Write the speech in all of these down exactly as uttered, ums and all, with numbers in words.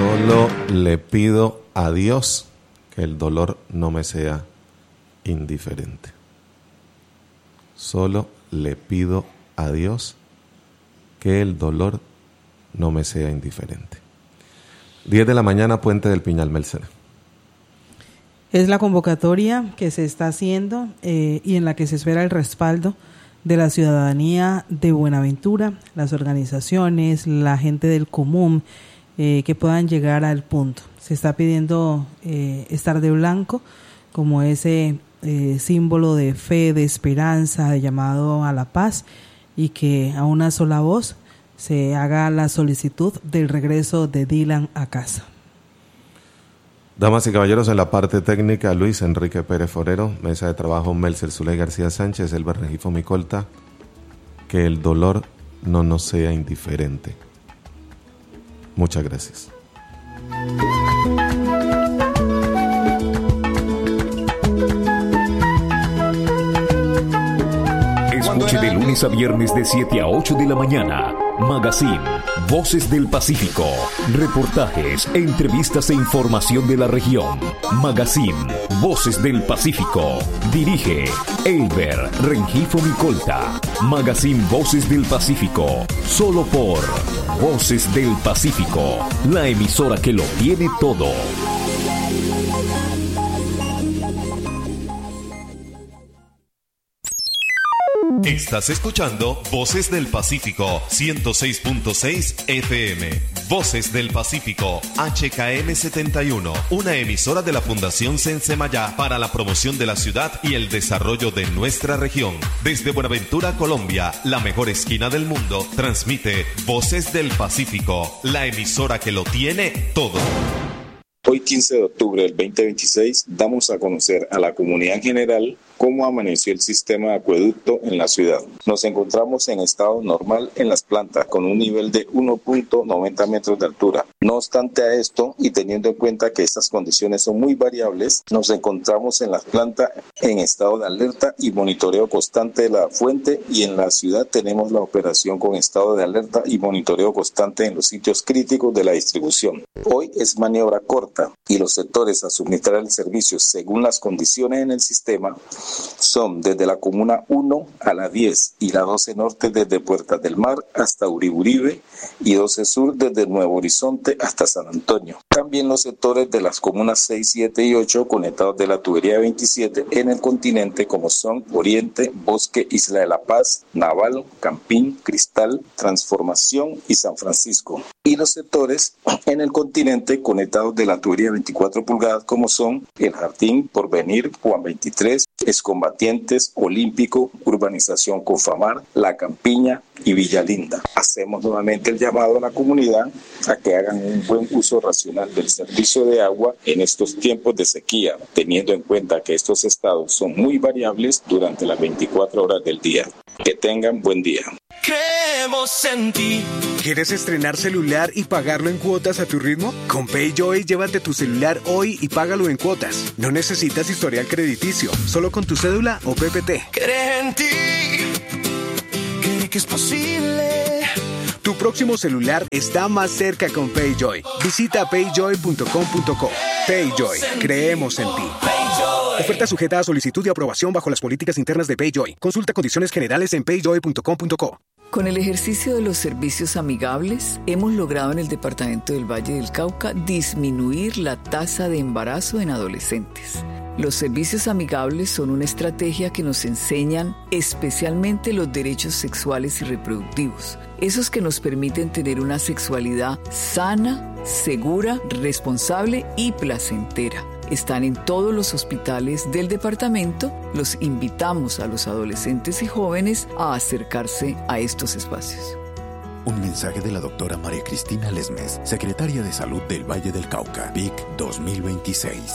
Solo le pido a Dios que el dolor no me sea indiferente. Solo le pido a Dios que el dolor no me sea indiferente. diez de la mañana, Puente del Piñal, Melcena. Es la convocatoria que se está haciendo eh, y en la que se espera el respaldo de la ciudadanía de Buenaventura, las organizaciones, la gente del común, eh, que puedan llegar al punto. Se está pidiendo eh, estar de blanco como ese eh, símbolo de fe, de esperanza, de llamado a la paz, y que a una sola voz se haga la solicitud del regreso de Dylan a casa. Damas y caballeros, en la parte técnica, Luis Enrique Pérez Forero, mesa de trabajo, Melcer Zuley García Sánchez, Elber Rengifo Micolta. Que el dolor no nos sea indiferente. Muchas gracias. Escuche de lunes a viernes de siete a ocho de la mañana. Magazine Voces del Pacífico. Reportajes, entrevistas e información de la región. Magazine Voces del Pacífico. Dirige Elber Rengifo Micolta. Magazine Voces del Pacífico. Solo por Voces del Pacífico, la emisora que lo tiene todo. Estás escuchando Voces del Pacífico, ciento seis punto seis F M. Voces del Pacífico, H K M setenta y uno, una emisora de la Fundación Sensemayá para la promoción de la ciudad y el desarrollo de nuestra región. Desde Buenaventura, Colombia, la mejor esquina del mundo, transmite Voces del Pacífico, la emisora que lo tiene todo. Hoy, quince de octubre del veinte veintiséis, damos a conocer a la comunidad en general cómo amaneció el sistema de acueducto en la ciudad. Nos encontramos en estado normal en las plantas con un nivel de uno punto noventa metros de altura. No obstante a esto, y teniendo en cuenta que estas condiciones son muy variables, nos encontramos en las plantas en estado de alerta y monitoreo constante de la fuente, y en la ciudad tenemos la operación con estado de alerta y monitoreo constante en los sitios críticos de la distribución. Hoy es maniobra corta y los sectores a suministrar el servicio según las condiciones en el sistema son desde la comuna uno a la diez y la doce norte desde Puertas del Mar hasta Uriburibe y doce sur desde Nuevo Horizonte hasta San Antonio. También los sectores de las comunas seis, siete y ocho conectados de la tubería veintisiete en el continente, como son Oriente, Bosque, Isla de la Paz, Naval, Campín, Cristal, Transformación y San Francisco. Y los sectores en el continente conectados de la tubería veinticuatro pulgadas, como son El Jardín, Porvenir, Juan veintitrés, Excombatientes, Olímpico, Urbanización Confamar, La Campiña y Villalinda. Hacemos nuevamente el llamado a la comunidad a que hagan un buen uso racional del servicio de agua en estos tiempos de sequía, teniendo en cuenta que estos estados son muy variables durante las veinticuatro horas del día. Que tengan buen día. Creemos en ti. ¿Quieres estrenar celular y pagarlo en cuotas a tu ritmo? Con PayJoy, llévate tu celular hoy y págalo en cuotas. No necesitas historial crediticio, solo con tu cédula o P P T. Cree en ti, cree que es posible. Tu próximo celular está más cerca con PayJoy. Visita payjoy punto com punto co. PayJoy, creemos en ti. Oferta sujeta a solicitud y aprobación bajo las políticas internas de PayJoy. Consulta condiciones generales en payjoy punto com punto co. Con el ejercicio de los servicios amigables, hemos logrado en el departamento del Valle del Cauca disminuir la tasa de embarazo en adolescentes. Los servicios amigables son una estrategia que nos enseñan especialmente los derechos sexuales y reproductivos, esos que nos permiten tener una sexualidad sana, segura, responsable y placentera. Están en todos los hospitales del departamento. Los invitamos a los adolescentes y jóvenes a acercarse a estos espacios. Un mensaje de la doctora María Cristina Lesmes, secretaria de Salud del Valle del Cauca, V I C dos mil veintiséis.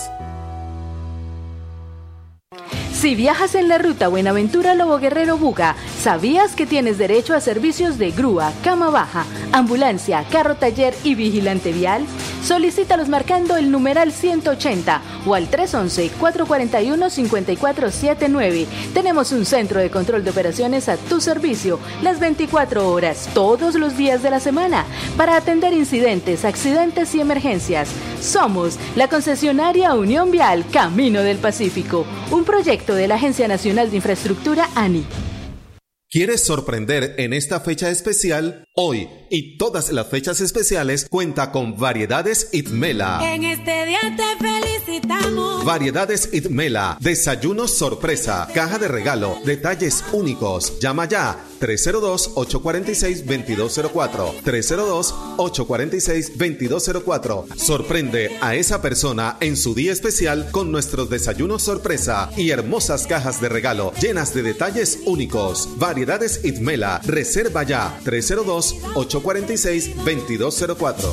Si viajas en la ruta Buenaventura-Lobo Guerrero-Buga, ¿sabías que tienes derecho a servicios de grúa, cama baja, ambulancia, carro taller y vigilante vial? Solicítalos marcando el numeral ciento ochenta o al tres once, cuatro cuatro uno, cinco cuatro siete nueve. Tenemos un centro de control de operaciones a tu servicio las veinticuatro horas, todos los días de la semana, para atender incidentes, accidentes y emergencias. Somos la concesionaria Unión Vial Camino del Pacífico, un proyecto de la Agencia Nacional de Infraestructura ANI. ¿Quieres sorprender en esta fecha especial? Hoy y todas las fechas especiales cuenta con Variedades Itmela. En este día te felicitamos. Variedades Itmela, desayunos sorpresa, caja de regalo, detalles únicos. Llama ya tres cero dos, ocho cuatro seis, dos dos cero cuatro, tres cero dos, ocho cuatro seis, dos dos cero cuatro. Sorprende a esa persona en su día especial con nuestros desayunos sorpresa y hermosas cajas de regalo llenas de detalles únicos. Variedades Itmela, reserva ya tres cero dos, ocho cuatro seis, dos dos cero cuatro.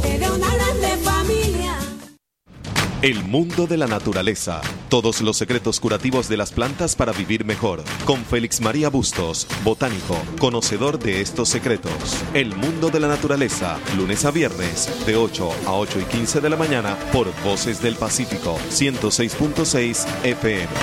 El mundo de la naturaleza. Todos los secretos curativos de las plantas para vivir mejor. Con Félix María Bustos, botánico, conocedor de estos secretos. El mundo de la naturaleza. Lunes a viernes, de ocho a ocho y quince de la mañana, por Voces del Pacífico, ciento seis punto seis F M.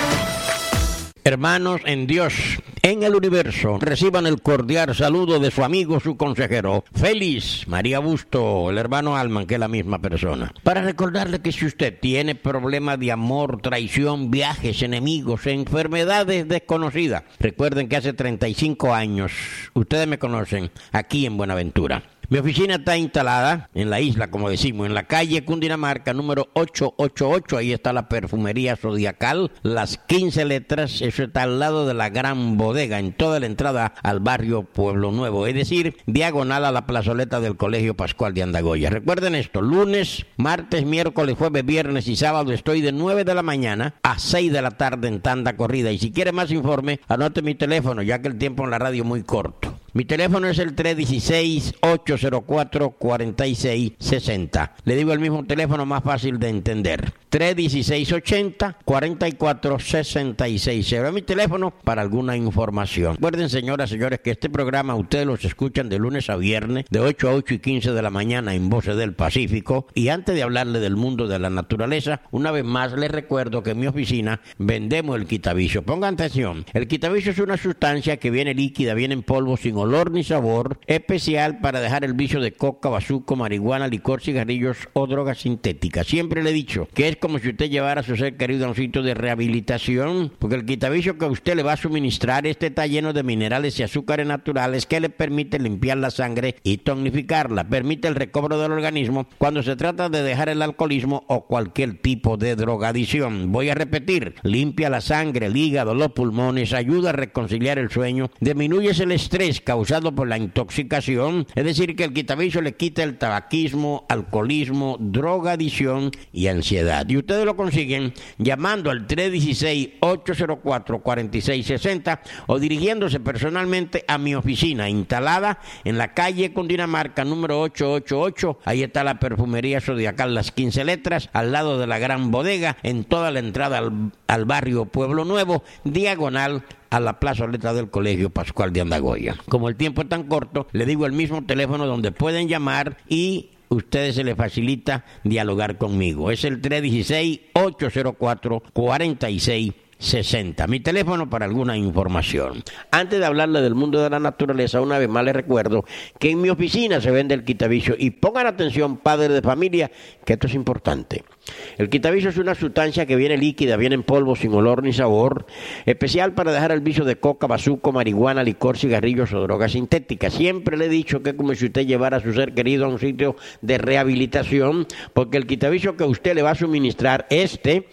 Hermanos en Dios, en el universo, reciban el cordial saludo de su amigo, su consejero, Félix María Busto, el hermano Alman, que es la misma persona. Para recordarle que si usted tiene problemas de amor, traición, viajes, enemigos, enfermedades desconocidas, recuerden que hace treinta y cinco años, ustedes me conocen, aquí en Buenaventura. Mi oficina está instalada en la isla, como decimos, en la calle Cundinamarca, número ochocientos ochenta y ocho. Ahí está la perfumería Zodiacal, las quince letras. Eso está al lado de la gran bodega, en toda la entrada al barrio Pueblo Nuevo. Es decir, diagonal a la plazoleta del Colegio Pascual de Andagoya. Recuerden esto, lunes, martes, miércoles, jueves, viernes y sábado estoy de nueve de la mañana a seis de la tarde en tanda corrida. Y si quiere más informe, anote mi teléfono, ya que el tiempo en la radio es muy corto. Mi teléfono es el tres uno seis, ocho cero cuatro, cuatro seis seis cero. Le digo el mismo teléfono más fácil de entender. tres uno seis, ochenta, cuarenta y cuatro, sesenta y seis cero. Es mi teléfono para alguna información. Recuerden, señoras y señores, que este programa ustedes los escuchan de lunes a viernes, de ocho a ocho y quince de la mañana en Voces del Pacífico. Y antes de hablarle del mundo de la naturaleza, una vez más les recuerdo que en mi oficina vendemos el quitavicio. Pongan atención. El quitavicio es una sustancia que viene líquida, viene en polvo sin olor ni sabor, especial para dejar el vicio de coca, bazuco, marihuana, licor, cigarrillos o drogas sintéticas. Siempre le he dicho que es como si usted llevara a su ser querido a un sitio de rehabilitación, porque el quitavicio que usted le va a suministrar, este está lleno de minerales y azúcares naturales que le permite limpiar la sangre y tonificarla, permite el recobro del organismo cuando se trata de dejar el alcoholismo o cualquier tipo de drogadicción. Voy a repetir, limpia la sangre, el hígado, los pulmones, ayuda a reconciliar el sueño, disminuye el estrés causado por la intoxicación, es decir, que el quitavicio le quita el tabaquismo, alcoholismo, drogadicción y ansiedad. Y ustedes lo consiguen llamando al tres uno seis, ocho cero cuatro, cuatro seis seis cero o dirigiéndose personalmente a mi oficina instalada en la calle Cundinamarca número ochocientos ochenta y ocho. Ahí está la perfumería Zodiacal, las quince letras, al lado de la gran bodega, en toda la entrada al, al barrio Pueblo Nuevo, diagonal a la plazoleta del Colegio Pascual de Andagoya. Como el tiempo es tan corto, le digo el mismo teléfono donde pueden llamar y ustedes se les facilita dialogar conmigo. Es el tres uno seis, ocho cero cuatro, cuatro seis sesenta. Mi teléfono para alguna información. Antes de hablarle del mundo de la naturaleza, una vez más les recuerdo que en mi oficina se vende el quitavicio. Y pongan atención, padres de familia, que esto es importante. El quitavicio es una sustancia que viene líquida, viene en polvo sin olor ni sabor, especial para dejar el vicio de coca, bazuco, marihuana, licor, cigarrillos o drogas sintéticas. Siempre le he dicho que es como si usted llevara a su ser querido a un sitio de rehabilitación, porque el quitavicio que usted le va a suministrar, este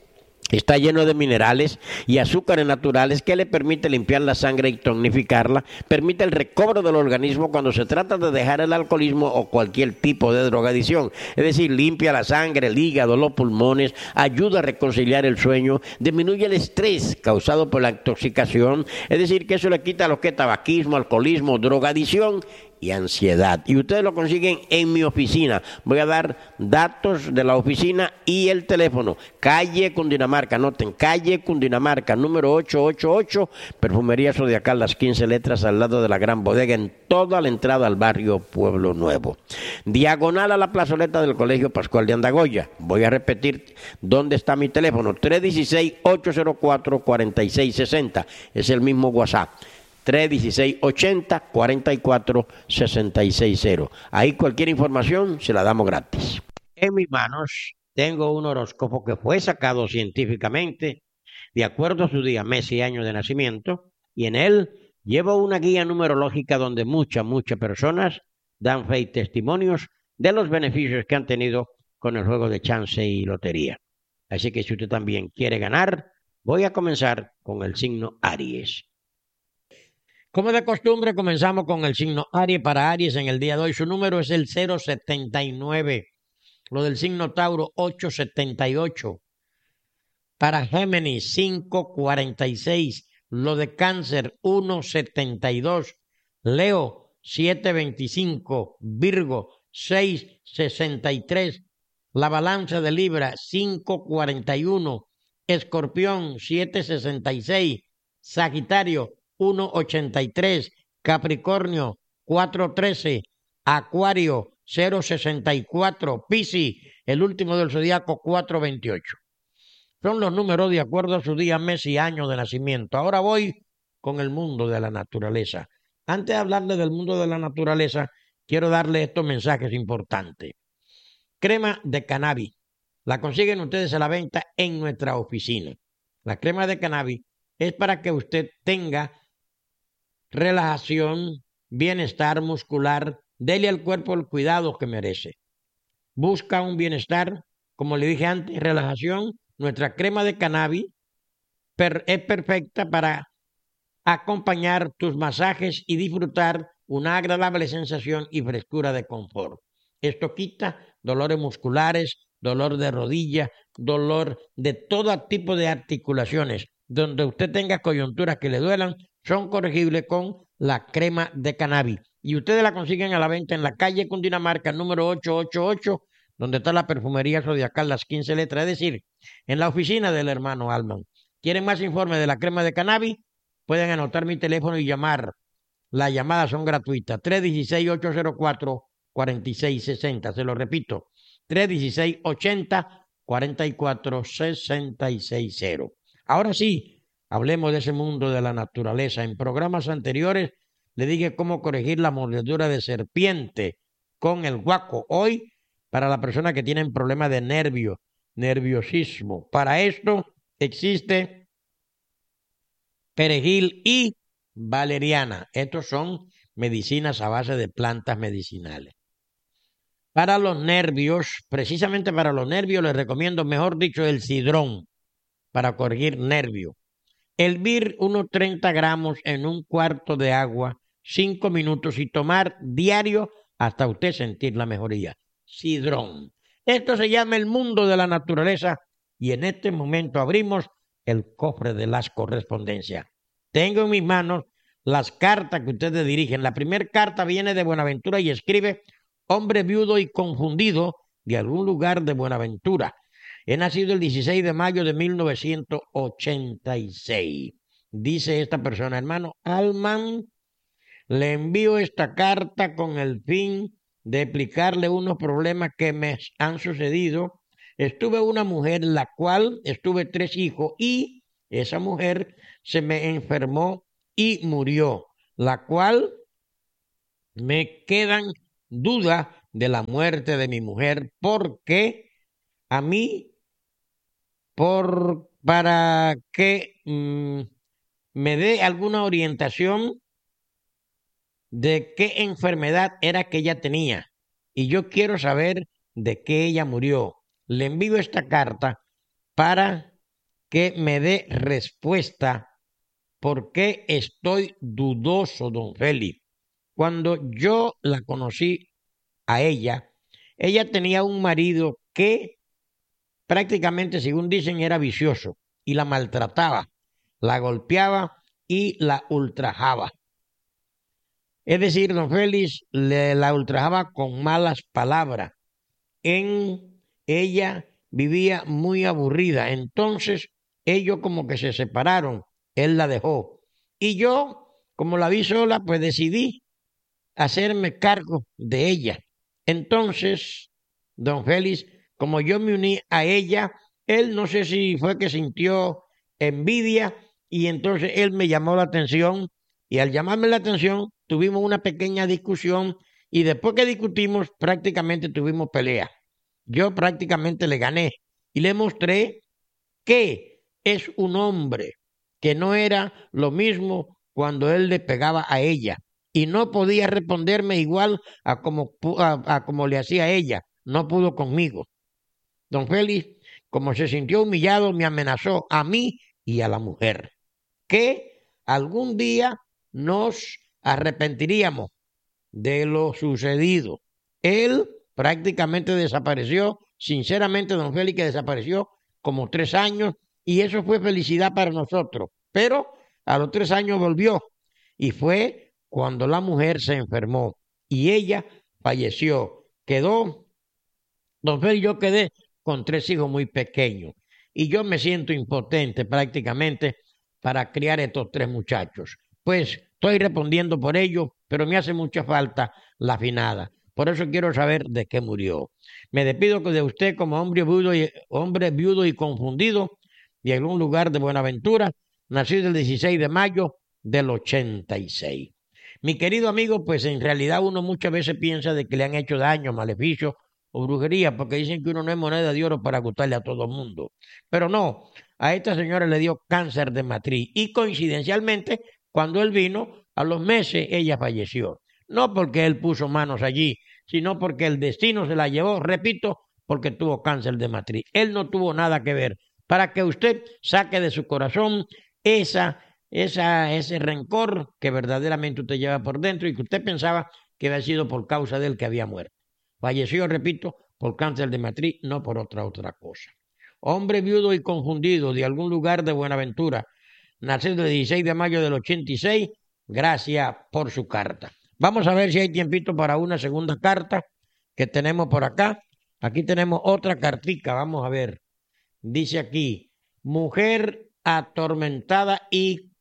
está lleno de minerales y azúcares naturales que le permite limpiar la sangre y tonificarla, permite el recobro del organismo cuando se trata de dejar el alcoholismo o cualquier tipo de drogadicción. Es decir, limpia la sangre, el hígado, los pulmones, ayuda a reconciliar el sueño, disminuye el estrés causado por la intoxicación. Es decir, que eso le quita lo que es tabaquismo, alcoholismo, drogadicción y ansiedad. Y ustedes lo consiguen en mi oficina. Voy a dar datos de la oficina y el teléfono. Calle Cundinamarca, anoten, calle Cundinamarca, número ochocientos ochenta y ocho, Perfumería Zodiacal, las quince letras al lado de la Gran Bodega, en toda la entrada al barrio Pueblo Nuevo. Diagonal a la plazoleta del Colegio Pascual de Andagoya. Voy a repetir dónde está mi teléfono, tres uno seis, ocho cero cuatro, cuatro seis seis cero. Es el mismo WhatsApp. tres uno seis, ochenta, cuarenta y cuatro, sesenta y seis cero. Ahí cualquier información se la damos gratis. En mis manos tengo un horóscopo que fue sacado científicamente de acuerdo a su día, mes y año de nacimiento, y en él llevo una guía numerológica donde muchas, muchas personas dan fe y testimonios de los beneficios que han tenido con el juego de chance y lotería. Así que si usted también quiere ganar, voy a comenzar con el signo Aries. Como de costumbre, comenzamos con el signo Aries. Para Aries, en el día de hoy, su número es el cero setenta y nueve. Lo del signo Tauro, ochocientos setenta y ocho. Para Géminis, quinientos cuarenta y seis. Lo de Cáncer, ciento setenta y dos. Leo, setecientos veinticinco. Virgo, seiscientos sesenta y tres. La balanza de Libra, quinientos cuarenta y uno. Escorpión, setecientos sesenta y seis. Sagitario, ciento ochenta y tres, Capricornio, cuatrocientos trece, Acuario, cero sesenta y cuatro, Piscis, el último del zodiaco, cuatrocientos veintiocho. Son los números de acuerdo a su día, mes y año de nacimiento. Ahora voy con el mundo de la naturaleza. Antes de hablarle del mundo de la naturaleza, quiero darle estos mensajes importantes. Crema de cannabis. La consiguen ustedes a la venta en nuestra oficina. La crema de cannabis es para que usted tenga relajación, bienestar muscular, dele al cuerpo el cuidado que merece. Busca un bienestar, como le dije antes, relajación. Nuestra crema de cannabis per, es perfecta para acompañar tus masajes y disfrutar una agradable sensación y frescura de confort. Esto quita dolores musculares, dolor de rodilla, dolor de todo tipo de articulaciones. Donde usted tenga coyunturas que le duelan, son corregibles con la crema de cannabis. Y ustedes la consiguen a la venta en la calle Cundinamarca, número ochocientos ochenta y ocho, donde está la Perfumería Zodiacal, las quince letras, es decir, en la oficina del hermano Alman. ¿Quieren más informes de la crema de cannabis? Pueden anotar mi teléfono y llamar. Las llamadas son gratuitas. tres uno seis, ocho cero cuatro, cuatro seis seis cero. Se lo repito. tres uno seis, ochenta, cuarenta y cuatro, sesenta y seis cero. Ahora sí, hablemos de ese mundo de la naturaleza. En programas anteriores le dije cómo corregir la mordedura de serpiente con el guaco. Hoy, para la persona que tiene problemas de nervio, nerviosismo. Para esto existe perejil y valeriana. Estos son medicinas a base de plantas medicinales. Para los nervios, precisamente para los nervios, les recomiendo, mejor dicho, el cidrón para corregir nervio. Hervir unos treinta gramos en un cuarto de agua, cinco minutos y tomar diario hasta usted sentir la mejoría. Cidrón. Esto se llama el mundo de la naturaleza y en este momento abrimos el cofre de las correspondencias. Tengo en mis manos las cartas que ustedes dirigen. La primera carta viene de Buenaventura y escribe: hombre viudo y confundido de algún lugar de Buenaventura. He nacido el dieciséis de mayo de mil novecientos ochenta y seis. Dice esta persona: hermano Alman, le envío esta carta con el fin de explicarle unos problemas que me han sucedido. Estuve una mujer, la cual estuve tres hijos, y esa mujer se me enfermó y murió, la cual me quedan dudas de la muerte de mi mujer, porque a mí, por para que mmm, me dé alguna orientación de qué enfermedad era que ella tenía, y yo quiero saber de qué ella murió. Le envío esta carta para que me dé respuesta, porque estoy dudoso, don Félix. Cuando yo la conocí a ella, ella tenía un marido que prácticamente, según dicen, era vicioso y la maltrataba, la golpeaba y la ultrajaba. Es decir, don Félix le, la ultrajaba con malas palabras. En ella vivía muy aburrida. Entonces, ellos como que se separaron. Él la dejó. Y yo, como la vi sola, pues decidí hacerme cargo de ella. Entonces, don Félix, como yo me uní a ella, él no sé si fue que sintió envidia y entonces él me llamó la atención y al llamarme la atención tuvimos una pequeña discusión y después que discutimos prácticamente tuvimos pelea. Yo prácticamente le gané y le mostré que es un hombre, que no era lo mismo cuando él le pegaba a ella y no podía responderme igual a como, a, a como le hacía a ella, no pudo conmigo. Don Félix, como se sintió humillado, me amenazó a mí y a la mujer, que algún día nos arrepentiríamos de lo sucedido. Él prácticamente desapareció, sinceramente don Félix que desapareció como tres años y eso fue felicidad para nosotros, pero a los tres años volvió y fue cuando la mujer se enfermó y ella falleció. Quedó, don Félix, yo quedé con tres hijos muy pequeños y yo me siento impotente prácticamente para criar estos tres muchachos. Pues estoy respondiendo por ello, pero me hace mucha falta la finada. Por eso quiero saber de qué murió. Me despido de usted como hombre viudo y, hombre viudo y confundido de algún lugar de Buenaventura, nacido el dieciséis de mayo del ochenta y seis. Mi querido amigo, pues en realidad uno muchas veces piensa de que le han hecho daño, maleficio o brujería, porque dicen que uno no es moneda de oro para gustarle a todo el mundo. Pero no, a esta señora le dio cáncer de matriz y coincidencialmente, cuando él vino, a los meses ella falleció. No porque él puso manos allí, sino porque el destino se la llevó, repito, porque tuvo cáncer de matriz. Él no tuvo nada que ver. Para que usted saque de su corazón esa, esa, ese rencor que verdaderamente usted lleva por dentro y que usted pensaba que había sido por causa de él que había muerto. Falleció, repito, por cáncer de matriz, no por otra otra cosa. Hombre viudo y confundido de algún lugar de Buenaventura, nacido el dieciséis de mayo del ochenta y seis, gracias por su carta. Vamos a ver si hay tiempito para una segunda carta que tenemos por acá. Aquí tenemos otra cartica, vamos a ver. Dice aquí, mujer atormentada y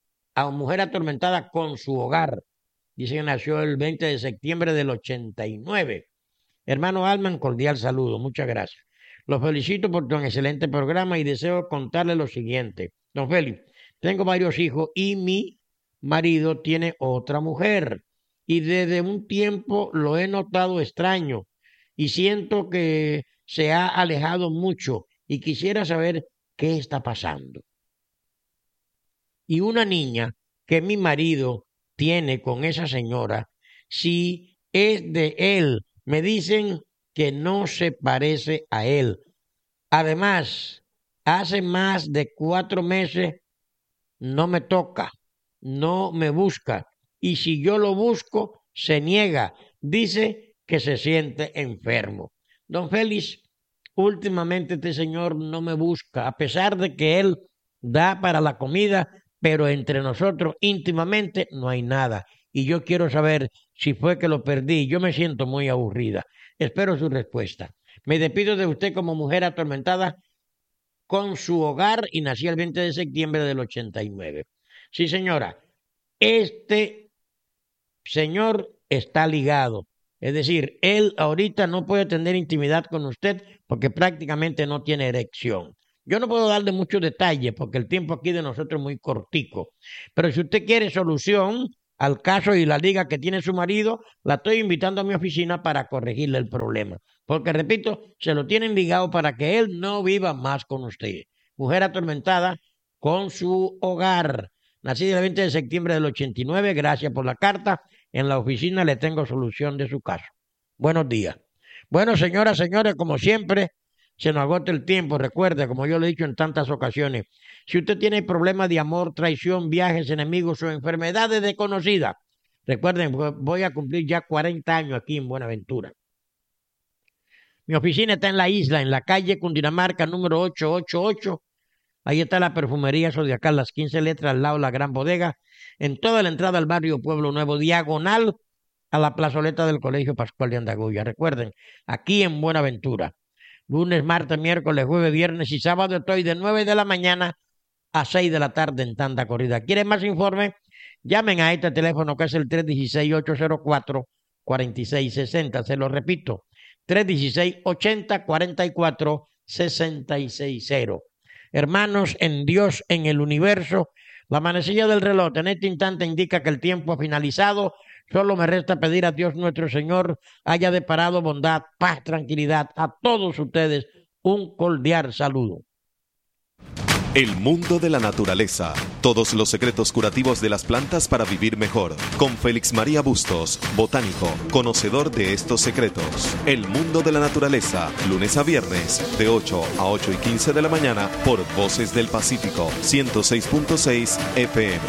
a mujer atormentada con su hogar. Dice que nació el veinte de septiembre del ochenta y nueve. Hermano Alman, cordial saludo, muchas gracias. Los felicito por tu excelente programa y deseo contarle lo siguiente. Don Félix, tengo varios hijos y mi marido tiene otra mujer y desde un tiempo lo he notado extraño y siento que se ha alejado mucho y quisiera saber qué está pasando. Y una niña que mi marido tiene con esa señora, si es de él, me dicen que no se parece a él. Además, hace más de cuatro meses no me toca, no me busca. Y si yo lo busco, se niega. Dice que se siente enfermo. Don Félix, últimamente este señor no me busca, a pesar de que él da para la comida, pero entre nosotros íntimamente no hay nada. Y yo quiero saber si fue que lo perdí. Yo me siento muy aburrida. Espero su respuesta. Me despido de usted como mujer atormentada con su hogar y nací el veinte de septiembre del ochenta y nueve. Sí, señora, este señor está ligado. Es decir, él ahorita no puede tener intimidad con usted porque prácticamente no tiene erección. Yo no puedo darle muchos detalles porque el tiempo aquí de nosotros es muy cortico. Pero si usted quiere solución al caso y la liga que tiene su marido, la estoy invitando a mi oficina para corregirle el problema. Porque, repito, se lo tienen ligado para que él no viva más con usted. Mujer atormentada con su hogar. Nací el veinte de septiembre del ochenta y nueve. Gracias por la carta. En la oficina le tengo solución de su caso. Buenos días. Bueno, señoras, señores, como siempre, se nos agota el tiempo. Recuerde, como yo le he dicho en tantas ocasiones, si usted tiene problemas de amor, traición, viajes, enemigos o enfermedades desconocidas, recuerden, voy a cumplir ya cuarenta años aquí en Buenaventura. Mi oficina está en la isla, en la calle Cundinamarca, número ochocientos ochenta y ocho, Ahí está la perfumería Zodiacal, las quince letras al lado de la gran bodega, en toda la entrada al barrio Pueblo Nuevo, diagonal a la plazoleta del Colegio Pascual de Andaguya. Recuerden, aquí en Buenaventura, lunes, martes, miércoles, jueves, viernes y sábado estoy de nueve de la mañana a seis de la tarde en tanda corrida. ¿Quieren más informe? Llamen a este teléfono que es el tres uno seis, ocho cero cuatro, cuatro seis seis cero. Se lo repito, tres uno seis, ocho cero cuatro, seis seis cero. Hermanos en Dios, en el universo, la manecilla del reloj en este instante indica que el tiempo ha finalizado. Solo me resta pedir a Dios nuestro Señor haya deparado bondad, paz, tranquilidad a todos ustedes. Un cordial saludo. El mundo de la naturaleza. Todos los secretos curativos de las plantas para vivir mejor. Con Félix María Bustos, botánico, conocedor de estos secretos. El mundo de la naturaleza. Lunes a viernes, de ocho a ocho y quince de la mañana, por Voces del Pacífico, ciento seis punto seis F M.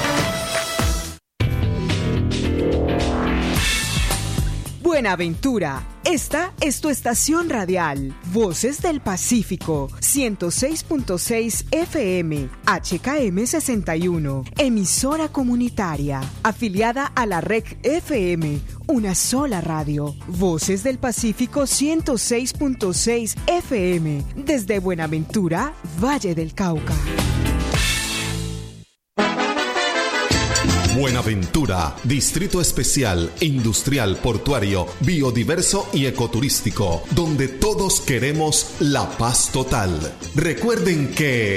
Buenaventura, esta es tu estación radial, Voces del Pacífico, ciento seis punto seis F M, H K M sesenta y uno, emisora comunitaria, afiliada a la R E C F M, una sola radio, Voces del Pacífico ciento seis punto seis F M, desde Buenaventura, Valle del Cauca. Buenaventura, Distrito Especial, Industrial, Portuario, Biodiverso y Ecoturístico, donde todos queremos la paz total. Recuerden que